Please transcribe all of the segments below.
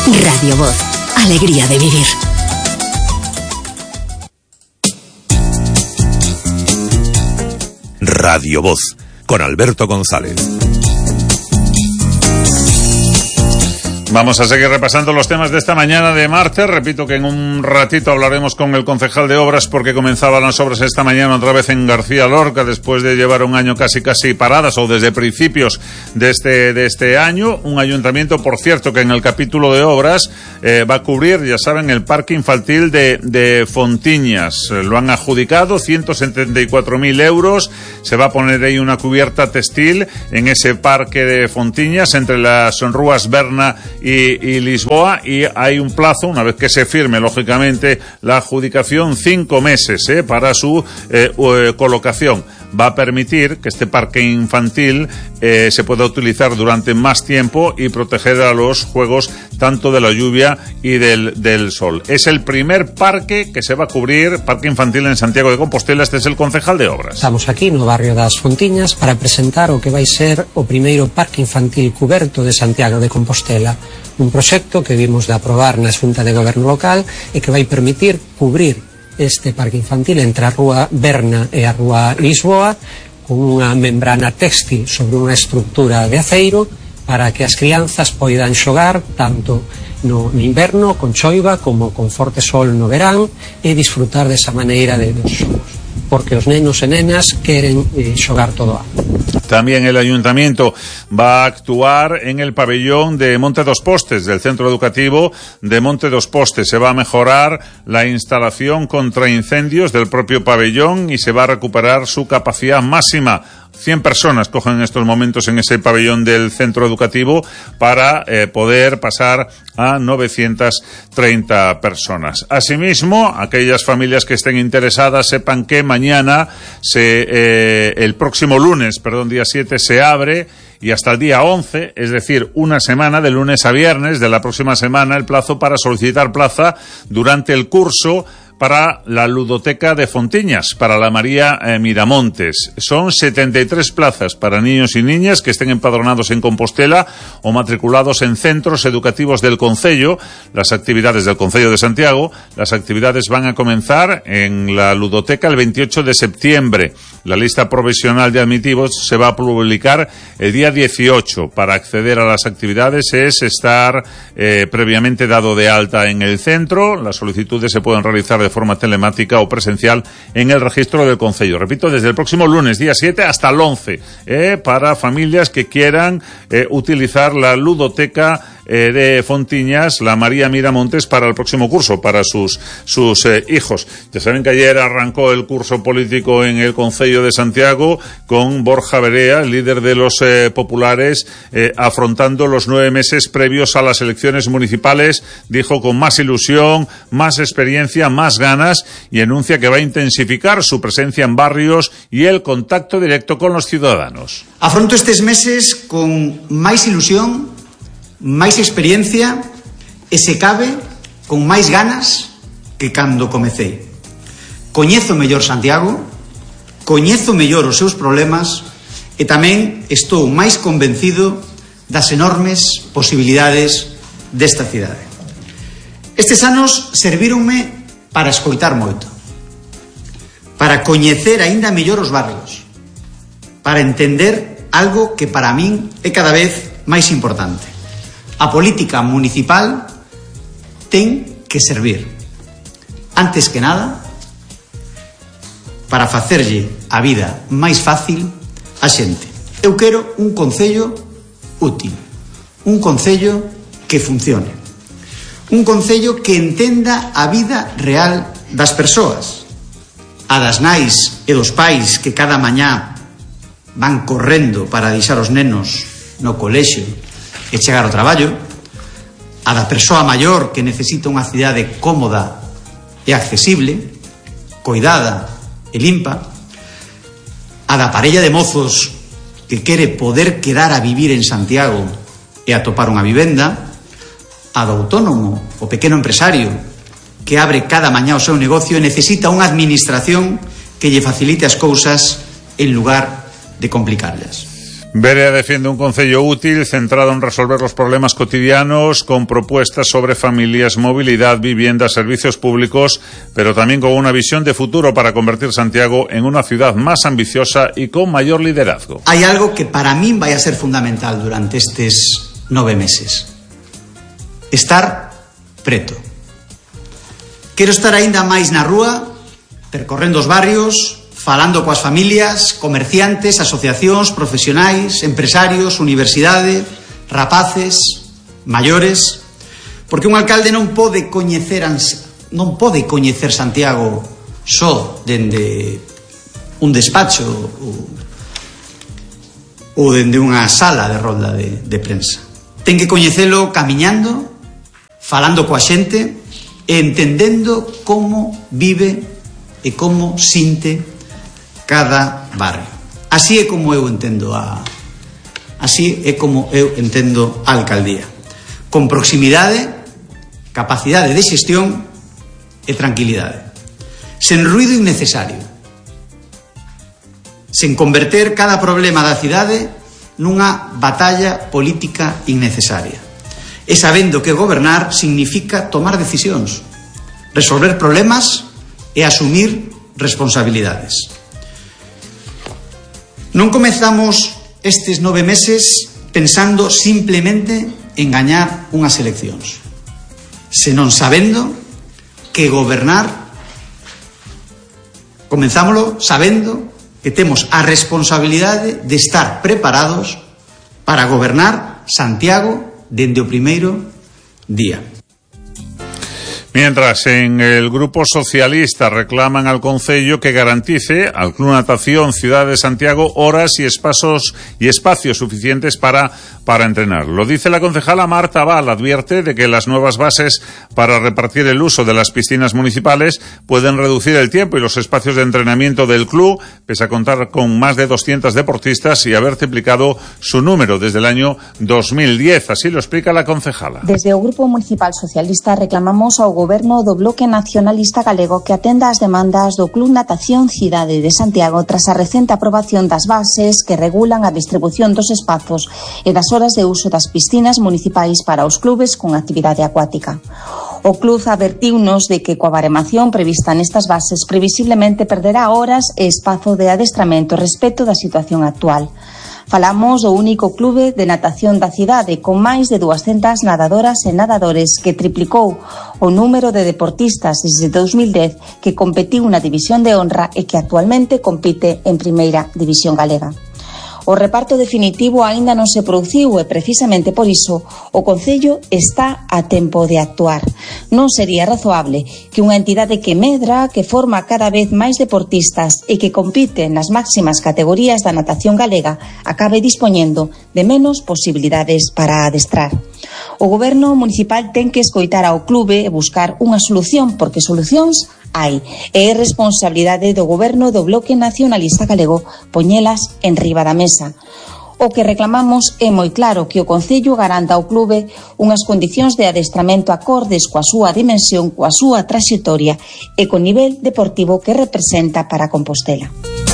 Radio Voz, alegría de vivir. Radio Voz, con Alberto González. Vamos a seguir repasando los temas de esta mañana de martes. Repito que en un ratito hablaremos con el concejal de obras porque comenzaban las obras esta mañana otra vez en García Lorca después de llevar un año casi paradas o desde principios de este año. Un ayuntamiento, por cierto, que en el capítulo de obras va a cubrir, ya saben, el parque infantil de Fontiñas. Lo han adjudicado, 174.000 euros. Se va a poner ahí una cubierta textil en ese parque de Fontiñas entre las rúas Berna y Lisboa, y hay un plazo, una vez que se firme lógicamente la adjudicación, 5 meses para su colocación. Va a permitir que este parque infantil se pueda utilizar durante más tiempo y proteger a los juegos tanto de la lluvia y del sol. Es el primer parque que se va a cubrir, parque infantil en Santiago de Compostela. Este es el concejal de obras. Estamos aquí no barrio das Fontiñas para presentar o que vai ser o primeiro parque infantil cuberto de Santiago de Compostela, un proxecto que vimos de aprobar na Xunta de Goberno Local e que vai permitir cubrir este parque infantil entre a rúa Berna e a rúa Lisboa con unha membrana textil sobre unha estructura de aceiro para que as crianzas poidan xogar tanto no inverno con choiva como con forte sol no verán e disfrutar desa maneira de dos xogos, porque os nenos e nenas queren xogar todo o ano. También el ayuntamiento va a actuar en el pabellón de Monte dos Postes, del centro educativo de Monte dos Postes. Se va a mejorar la instalación contra incendios del propio pabellón y se va a recuperar su capacidad máxima. 100 personas cogen en estos momentos en ese pabellón del centro educativo para poder pasar a 930 personas. Asimismo, aquellas familias que estén interesadas sepan que mañana, el próximo lunes, día 7, se abre y hasta el día 11, es decir, una semana, de lunes a viernes de la próxima semana, el plazo para solicitar plaza durante el curso para la ludoteca de Fontiñas, para la María Miramontes. Son 73 plazas para niños y niñas que estén empadronados en Compostela o matriculados en centros educativos del concello. Las actividades del concello de Santiago, las actividades van a comenzar en la ludoteca el 28 de septiembre. La lista provisional de admitidos se va a publicar el día 18. Para acceder a las actividades es estar previamente dado de alta en el centro. Las solicitudes se pueden realizar de forma telemática o presencial en el registro del concello. Repito, desde el próximo lunes, día 7, hasta el 11, para familias que quieran utilizar la ludoteca de Fontiñas, la María Miramontes, para el próximo curso, para sus hijos. Ya saben que ayer arrancó el curso político en el concello de Santiago con Borja Berea, líder de los populares, afrontando los 9 meses previos a las elecciones municipales, dijo, con más ilusión, más experiencia, más ganas, y anuncia que va a intensificar su presencia en barrios y el contacto directo con los ciudadanos. Afronto estes meses con máis ilusión, máis experiencia e, se cabe, con máis ganas que cando comecei. Coñezo mellor Santiago, coñezo mellor os seus problemas e tamén estou máis convencido das enormes posibilidades desta cidade. Estes anos servíronme para escoitar moito, para coñecer aínda mellor os barrios, para entender algo que para min é cada vez máis importante. A política municipal ten que servir, antes que nada, para facerlle a vida máis fácil á xente. Eu quero un concello útil, un concello que funcione, un concello que entenda a vida real das persoas, a das nais e dos pais que cada mañá van correndo para deixar os nenos no colexio e chegar ao traballo, a da persoa maior que necesita unha cidade cómoda e accesible, coidada e limpa, a da parella de mozos que quere poder quedar a vivir en Santiago e atopar unha vivenda, a do autónomo, o pequeno empresario que abre cada mañá o seu negocio e necesita unha administración que lle facilite as cousas en lugar de complicarlas. Berea defiende un concello útil, centrado en resolver los problemas cotidianos, con propuestas sobre familias, movilidad, vivienda, servicios públicos, pero también con una visión de futuro para convertir Santiago en una ciudad más ambiciosa y con mayor liderazgo. Hai algo que para min vai a ser fundamental durante estes 9 meses. Estar preto. Quero estar aínda máis na rúa, percorrendo os barrios, falando coas familias, comerciantes, asociacións, profesionais, empresarios, universidade, rapaces, maiores, porque un alcalde non pode coñecer Santiago só dende un despacho ou dende unha sala de rolda de prensa. Ten que coñecelo camiñando, falando coa xente e entendendo como vive e como sinte cada barrio. Así é como eu entendo a alcaldía. Con proximidade, capacidade de xestión e tranquilidade. Sen ruido innecesario. Sen converter cada problema da cidade nunha batalla política innecesaria. E sabendo que gobernar significa tomar decisións, resolver problemas e asumir responsabilidades. Non comezamos estes 9 meses pensando simplemente en gañar unhas eleccións, senón sabendo que gobernar, comenzámolo sabendo que temos a responsabilidade de estar preparados para gobernar Santiago dende o primeiro día. Mientras, en el Grupo Socialista reclaman al Concello que garantice al Club Natación Ciudad de Santiago horas y espacios suficientes para entrenar. Lo dice la concejala Marta Val. Advierte de que las nuevas bases para repartir el uso de las piscinas municipales pueden reducir el tiempo y los espacios de entrenamiento del club, pese a contar con más de 200 deportistas y haber triplicado su número desde el año 2010. Así lo explica la concejala. Desde o Grupo Municipal Socialista reclamamos ao Goberno do Bloque Nacionalista Galego que atenda as demandas do Club Natación Cidade de Santiago tras a recente aprobación das bases que regulan a distribución dos espazos e das horas de uso das piscinas municipais para os clubes con actividade acuática. O club advertiunos de que coa baremación prevista nestas bases previsiblemente perderá horas e espazo de adestramento respecto da situación actual. Falamos do único clube de natación da cidade con máis de 200 nadadoras e nadadores que triplicou o número de deportistas desde 2010 que competiu na división de honra e que actualmente compite en primeira división galega. O reparto definitivo aínda non se produciu e precisamente por iso o Concello está a tempo de actuar. Non sería razoable que unha entidade que medra, que forma cada vez máis deportistas e que compite nas máximas categorías da natación galega acabe dispoñendo de menos posibilidades para adestrar. O Goberno municipal ten que escoitar ao clube e buscar unha solución, porque solucións hai, e é responsabilidade do Goberno do Bloque Nacionalista Galego poñelas en riba da mesa. O que reclamamos é moi claro que o Concello garanta ao clube unhas condicións de adestramento acordes coa súa dimensión, coa súa traxectoria e co nivel deportivo que representa para Compostela.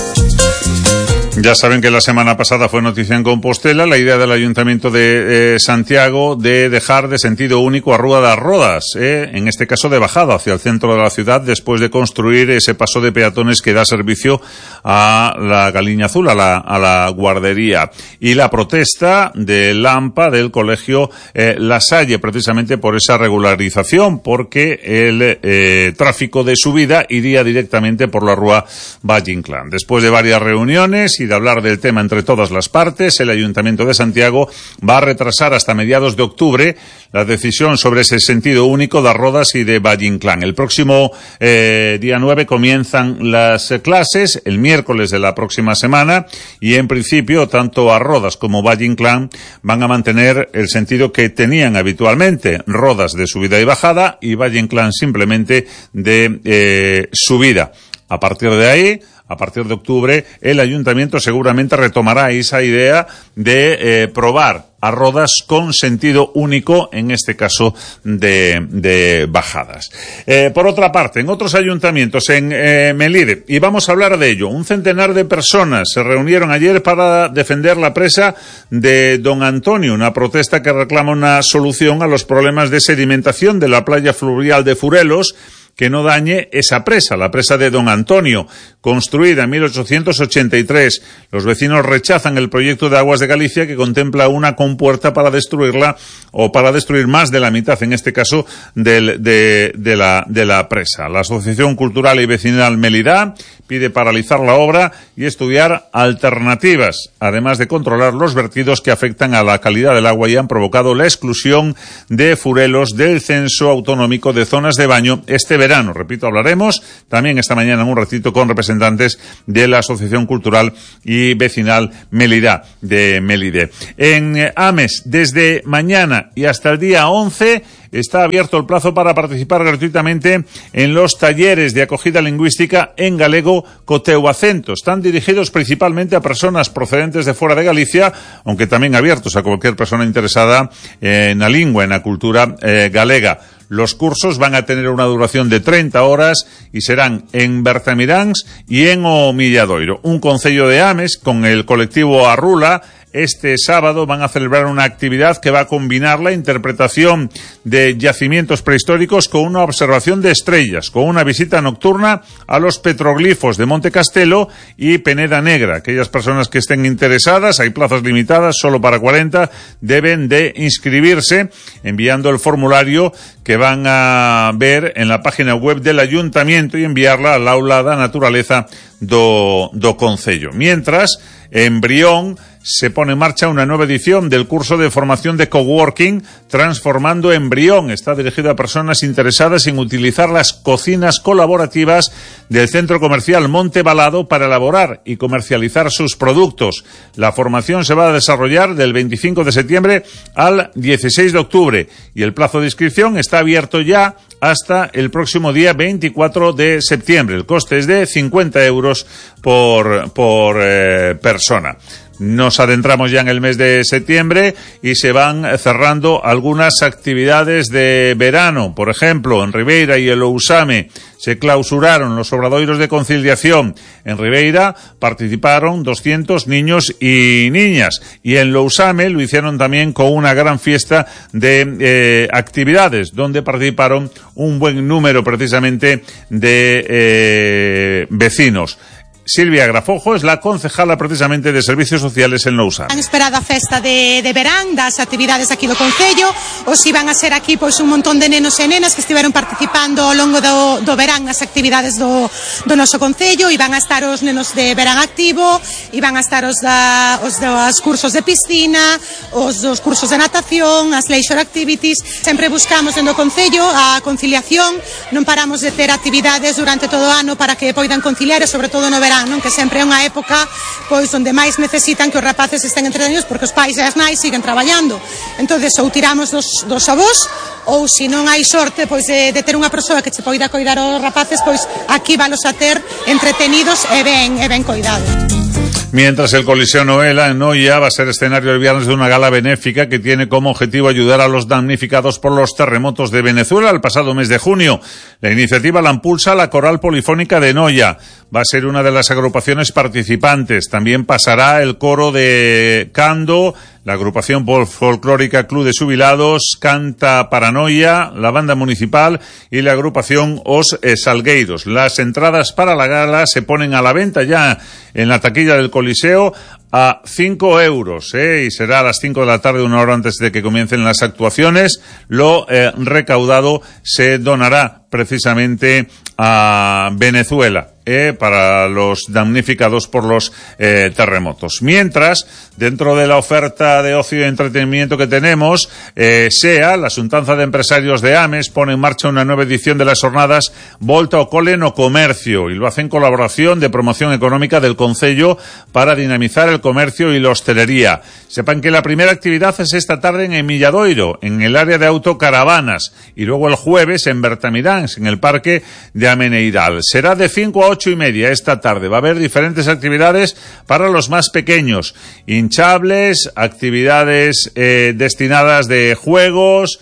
Ya saben que la semana pasada fue noticia en Compostela la idea del Ayuntamiento de Santiago de dejar de sentido único a Rúa das Rodas, en este caso de bajada hacia el centro de la ciudad, después de construir ese paso de peatones que da servicio a la Galiña Azul, a la guardería. Y la protesta del AMPA, del colegio La Salle, precisamente por esa regularización, porque el tráfico de subida iría directamente por la Rúa Valle Inclán. Después de varias reuniones y de hablar del tema entre todas las partes, el Ayuntamiento de Santiago va a retrasar hasta mediados de octubre la decisión sobre ese sentido único de Rodas y de Valle Inclán. El próximo día 9 comienzan las clases, el miércoles de la próxima semana, y en principio tanto a Rodas como Valle Inclán van a mantener el sentido que tenían habitualmente, Rodas de subida y bajada y Valle Inclán simplemente de subida. A partir de ahí, a partir de octubre, el ayuntamiento seguramente retomará esa idea de probar a rodas con sentido único, en este caso de bajadas. Por otra parte, en otros ayuntamientos, en Melide, y vamos a hablar de ello, un centenar de personas se reunieron ayer para defender la presa de Don Antonio, una protesta que reclama una solución a los problemas de sedimentación de la playa fluvial de Furelos, que no dañe esa presa, la presa de Don Antonio, construida en 1883. Los vecinos rechazan el proyecto de Aguas de Galicia, que contempla una compuerta para destruirla, o para destruir más de la mitad, en este caso, de la presa. La Asociación Cultural y Vecinal Melidá pide paralizar la obra y estudiar alternativas, además de controlar los vertidos que afectan a la calidad del agua y han provocado la exclusión de Furelos del censo autonómico de zonas de baño este verano. Repito, hablaremos también esta mañana en un ratito con representantes de la Asociación Cultural y Vecinal Melidá de Melide. En Ames, desde mañana y hasta el día 11, está abierto el plazo para participar gratuitamente en los talleres de acogida lingüística en galego co teu acento. Están dirigidos principalmente a personas procedentes de fuera de Galicia, aunque también abiertos a cualquier persona interesada en la lengua, en la cultura galega. Los cursos van a tener una duración de 30 horas y serán en Bertamiráns y en O Milladoiro. Un concello de Ames con el colectivo Arrula este sábado van a celebrar una actividad que va a combinar la interpretación de yacimientos prehistóricos con una observación de estrellas, con una visita nocturna a los petroglifos de Monte Castelo y Peneda Negra. Aquellas personas que estén interesadas, hay plazas limitadas, solo para 40, deben de inscribirse enviando el formulario que van a ver en la página web del ayuntamiento y enviarla al aula da naturaleza do concello. Mientras, en Brión se pone en marcha una nueva edición del curso de formación de coworking Transformando en Brión. Está dirigido a personas interesadas en utilizar las cocinas colaborativas del centro comercial Monte Balado para elaborar y comercializar sus productos. La formación se va a desarrollar del 25 de septiembre al 16 de octubre y el plazo de inscripción está abierto ya hasta el próximo día 24 de septiembre. El coste es de 50 euros por persona. Nos adentramos ya en el mes de septiembre y se van cerrando algunas actividades de verano. Por ejemplo, en Ribeira y el Lousame se clausuraron los obradoiros de conciliación. En Ribeira participaron 200 niños y niñas y en Lousame lo hicieron también con una gran fiesta de actividades donde participaron un buen número precisamente de vecinos. Silvia Grafojo es la concejala precisamente de Servicios Sociales en Lousame. Han esperado a festa de verán das actividades aquí do Concello. Os iban a ser aquí pois un montón de nenos e nenas que estiveron participando ao longo do verán nas actividades do noso Concello. Iban a estar os nenos de verán activo, iban a estar os dos cursos de piscina, os dos cursos de natación, as leisure activities. Sempre buscamos dentro do Concello a conciliación, non paramos de ter actividades durante todo o ano para que poidan conciliar e sobre todo no verán, non? Que sempre é unha época pois onde máis necesitan que os rapaces estén entretenidos porque os pais e as nais siguen traballando. Entonces ou tiramos dos avós ou se non hai sorte pois de ter unha persoa que che poida coidar os rapaces, pois aquí valos a ter entretenidos e ben coidados. Mientras el Coliseo Noela en Noia va a ser escenario el viernes de una gala benéfica que tiene como objetivo ayudar a los damnificados por los terremotos de Venezuela el pasado mes de junio. La iniciativa la impulsa la Coral Polifónica de Noia. Va a ser una de las agrupaciones participantes. También pasará el coro de Cando, la agrupación folclórica Club de Jubilados, Canta Paranoia, la banda municipal y la agrupación Os Salgueiros. Las entradas para la gala se ponen a la venta ya en la taquilla del Coliseo a 5 euros, y será a las 5 de la tarde, una hora antes de que comiencen las actuaciones. Lo recaudado se donará precisamente a Venezuela, para los damnificados por los terremotos. Mientras, dentro de la oferta de ocio y entretenimiento que tenemos, SEA, la Xuntanza de Empresarios de Ames, pone en marcha una nueva edición de las jornadas Volta ao Cole no Comercio, y lo hace en colaboración de Promoción Económica del Concello para dinamizar el comercio y la hostelería. Sepan que la primera actividad es esta tarde en Milladoiro, en el área de autocaravanas, y luego el jueves en Bertamiráns, en el Parque de Ameneiral. Será de 5 a 8:30 esta tarde. Va a haber diferentes actividades para los más pequeños, hinchables, actividades destinadas de juegos,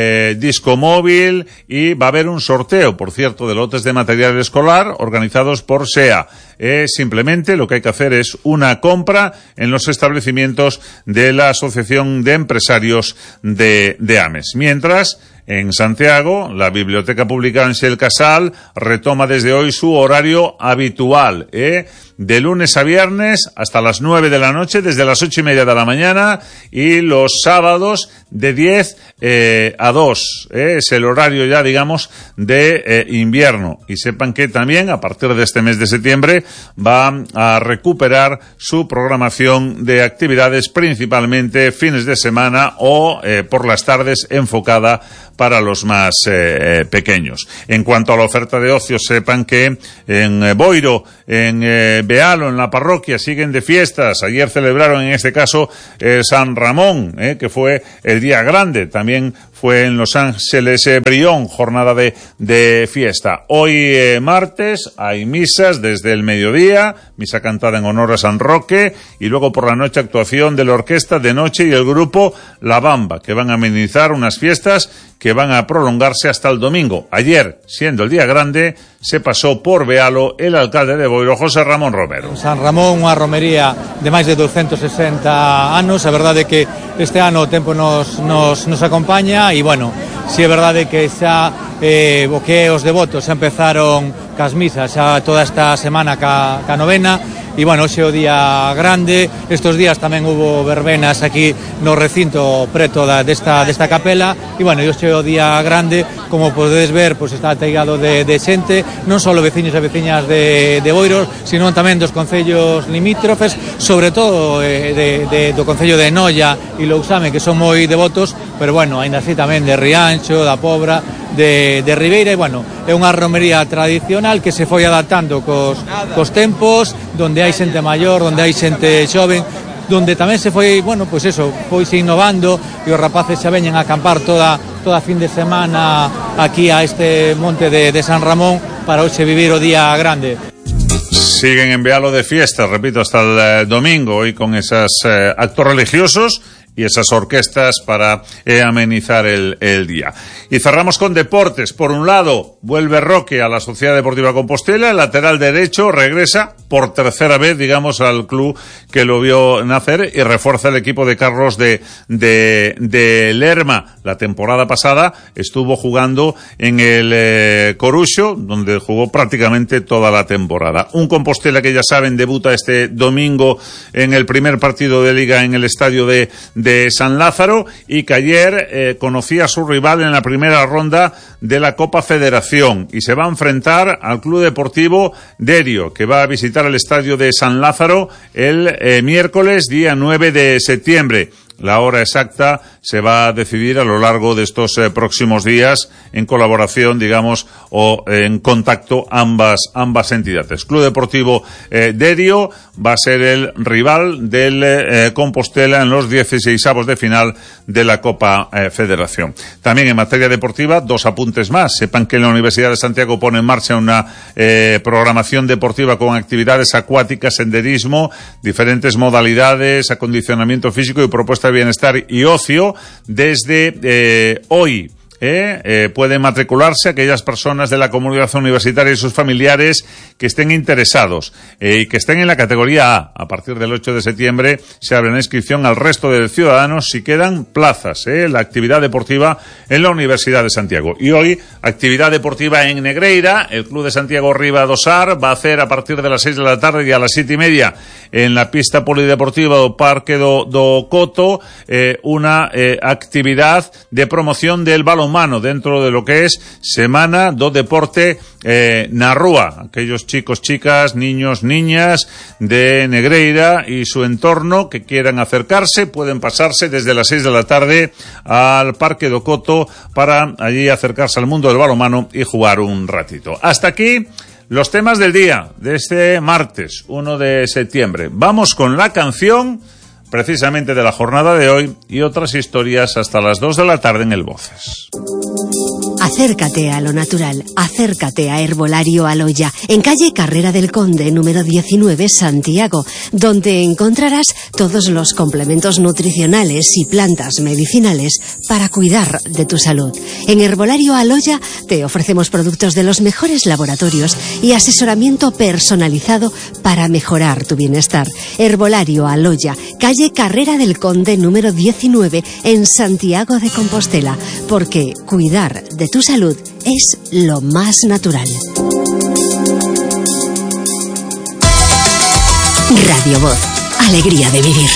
disco móvil, y va a haber un sorteo, por cierto, de lotes de material escolar organizados por SEA. Simplemente lo que hay que hacer es una compra en los establecimientos de la Asociación de Empresarios de Ames. Mientras, en Santiago, la Biblioteca Pública Ángel Casal retoma desde hoy su horario habitual, de lunes a viernes hasta las 9 de la noche, desde las 8:30 de la mañana, y los sábados de 10 a 2. Es el horario ya, digamos, de invierno. Y sepan que también, a partir de este mes de septiembre, va a recuperar su programación de actividades, principalmente fines de semana o por las tardes, enfocada para los más pequeños. En cuanto a la oferta de ocio, sepan que en Boiro, en Bealo, en la parroquia, siguen de fiestas. Ayer celebraron, en este caso, San Ramón, que fue el día grande. También fue en Los Ángeles Brión, jornada de fiesta. Hoy, martes, hay misas desde el mediodía, misa cantada en honor a San Roque, y luego por la noche actuación de la orquesta de noche y el grupo La Bamba, que van a amenizar unas fiestas que van a prolongarse hasta el domingo. Ayer, siendo el día grande, se pasó por Bealo el alcalde de Boiro, José Ramón Romero. San Ramón, unha romería de máis de 260 anos. A verdade é que este ano o tempo nos acompaña, e bueno, si é verdade que xa o que os devotos xa empezaron cas misas xa toda esta semana ca novena, e bueno, hoxe o día grande. Estos días tamén hubo verbenas aquí no recinto preto desta capela, e bueno, hoxe o día grande, como podedes ver, pois está ateigado de xente, non só veciños e veciñas de Boiro, sino tamén dos concellos limítrofes, sobre todo do concello de Noia e Lousame, que son moi devotos, pero bueno, aínda así tamén de Rianxo, da Pobra, de Ribeira. E bueno, é unha romería tradicional que se foi adaptando cos tempos, donde hai xente maior, donde hai xente xoven, donde tamén se foi, bueno, pois eso, foise innovando, e os rapaces xa veñen a acampar toda fin de semana aquí a este monte de San Ramón para hoxe vivir o día grande. Siguen en Bealo de fiesta, repito, hasta el domingo, hoy con esos actos religiosos y esas orquestas para amenizar el día. Y cerramos con deportes. Por un lado, vuelve Roque a la Sociedad Deportiva Compostela, el lateral derecho regresa por tercera vez, digamos, al club que lo vio nacer, y refuerza el equipo de Carlos de Lerma. La temporada pasada estuvo jugando en el Coruxo, donde jugó prácticamente toda la temporada. Un Compostela que, ya saben, debuta este domingo en el primer partido de Liga en el estadio de San Lázaro, y que ayer conocía a su rival en la primera ronda de la Copa Federación, y se va a enfrentar al Club Deportivo Derio, que va a visitar el estadio de San Lázaro el miércoles, día 9 de septiembre. La hora exacta se va a decidir a lo largo de estos próximos días, en colaboración, digamos, o en contacto ambas entidades. Club Deportivo Derio va a ser el rival del Compostela en los 16avos de final de la Copa Federación. También en materia deportiva, dos apuntes más. Sepan que la Universidad de Santiago pone en marcha una programación deportiva con actividades acuáticas, senderismo, diferentes modalidades, acondicionamiento físico y propuesta de bienestar y ocio. Desde hoy pueden matricularse aquellas personas de la comunidad universitaria y sus familiares que estén interesados y que estén en la categoría A. A partir del 8 de septiembre se abre la inscripción al resto de ciudadanos si quedan plazas. La actividad deportiva en la Universidad de Santiago. Y hoy, actividad deportiva en Negreira. El Club de Santiago Riba do Sar va a hacer, a partir de las 6 de la tarde y a las 7:30, en la pista polideportiva do Parque do Coto, una actividad de promoción del balonmano dentro de lo que es Semana do Deporte na Rúa. Aquellos chicos, chicas, niños, niñas de Negreira y su entorno que quieran acercarse pueden pasarse desde las 6 de la tarde al Parque do Coto para allí acercarse al mundo del balonmano y jugar un ratito. Hasta aquí los temas del día de este martes 1 de septiembre. Vamos con la canción precisamente de la jornada de hoy y otras historias hasta las 2 de la tarde en el Voces. Acércate a lo natural, acércate a Herbolario Aloya, en calle Carrera del Conde, número 19, Santiago, donde encontrarás todos los complementos nutricionales y plantas medicinales para cuidar de tu salud. En Herbolario Aloya te ofrecemos productos de los mejores laboratorios y asesoramiento personalizado para mejorar tu bienestar. Herbolario Aloya, calle Carrera del Conde, número 19, en Santiago de Compostela, porque cuidar de tu salud es lo más natural. Radio Voz, alegría de vivir.